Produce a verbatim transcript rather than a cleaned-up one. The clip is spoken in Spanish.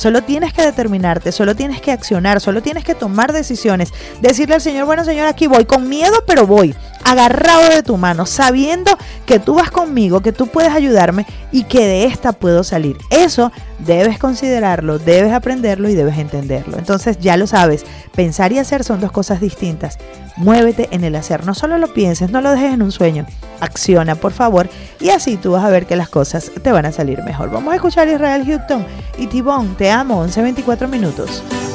Solo tienes que determinarte, solo tienes que accionar, solo tienes que tomar decisiones. Decirle al Señor, bueno Señor, aquí voy, con miedo, pero voy, agarrado de tu mano, sabiendo que tú vas conmigo, que tú puedes ayudarme y que de esta puedo salir. Eso debes considerarlo, debes aprenderlo y debes entenderlo. Entonces ya lo sabes, pensar y hacer son dos cosas distintas. Muévete en el hacer, no solo lo pienses, no lo dejes en un sueño. Acciona, por favor, y así tú vas a ver que las cosas te van a salir mejor. Vamos a escuchar a Israel Houghton y T-Bone, Te Amo, once veinticuatro minutos.